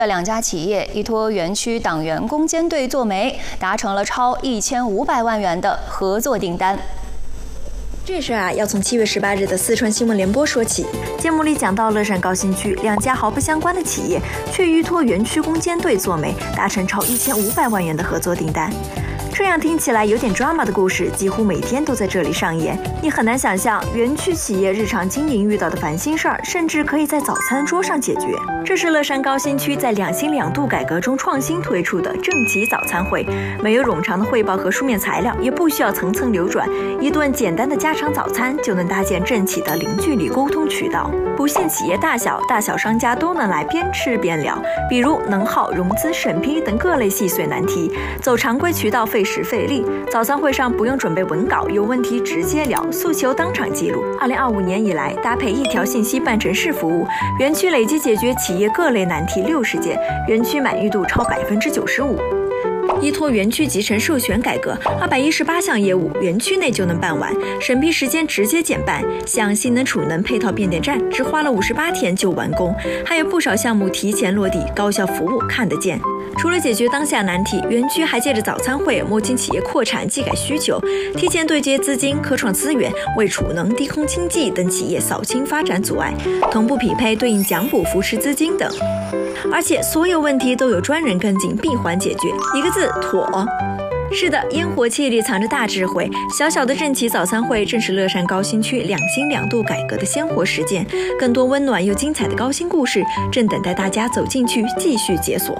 两家企业依托园区党员攻坚队做媒，达成了超1500万元的合作订单。 这事要从7月18日的四川新闻联播说起。节目里讲到乐山高新区两家毫不相关的企业，却依托园区攻坚队做媒，达成超1500万元的合作订单。这样听起来有点 drama 的故事，几乎每天都在这里上演。你很难想象，园区企业日常经营遇到的烦心事儿，甚至可以在早餐桌上解决。这是乐山高新区在2新2度改革中创新推出的政企早餐会，没有冗长的汇报和书面材料，也不需要层层流转，一顿简单的家常早餐就能搭建政企的零距离沟通渠道。不限企业大小，大小商家都能来边吃边聊，比如能耗、融资、审批等各类细碎难题，走常规渠道费时费力。早餐会上不用准备文稿，有问题直接聊，诉求当场记录。2025年以来，搭配一条信息办成事服务，园区累计解决企业各类难题60件，园区满意度超95%。依托园区集成授权改革，218项业务园区内就能办完，审批时间直接减半。像新能储能配套变电站，只花了58天就完工，还有不少项目提前落地，高效服务看得见。除了解决当下难题，园区还借着早餐会摸清企业扩产技改需求，提前对接资金、科创资源，为储能、低空经济等企业扫清发展阻碍，同步匹配对应奖补扶持资金等。而且所有问题都有专人跟进，闭环解决，一个字：妥。是的，烟火气里藏着大智慧。小小的政企早餐会正是乐山高新区2新2度改革的鲜活实践，更多温暖又精彩的高新故事正等待大家走进去继续解锁。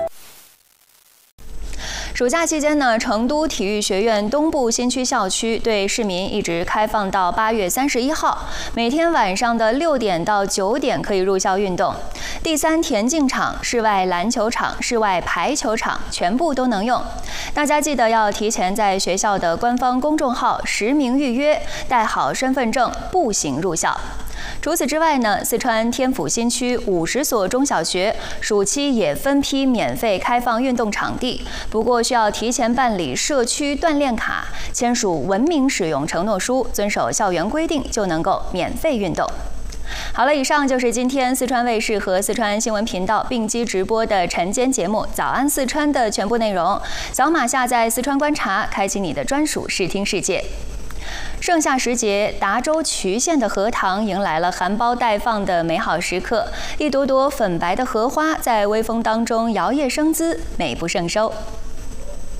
暑假期间呢，成都体育学院东部新区校区对市民一直开放到8月31号，每天晚上的6点到9点可以入校运动。第3田径场、室外篮球场、室外排球场全部都能用。大家记得要提前在学校的官方公众号实名预约，带好身份证，步行入校。除此之外呢，四川天府新区50所中小学暑期也分批免费开放运动场地，不过需要提前办理社区锻炼卡，签署文明使用承诺书，遵守校园规定，就能够免费运动。好了，以上就是今天四川卫视和四川新闻频道并机直播的晨间节目《早安四川》的全部内容。扫码下载四川观察，开启你的专属视听世界。盛夏时节，达州渠县的荷塘迎来了含苞待放的美好时刻，一朵朵粉白的荷花在微风当中摇曳生姿，美不胜收。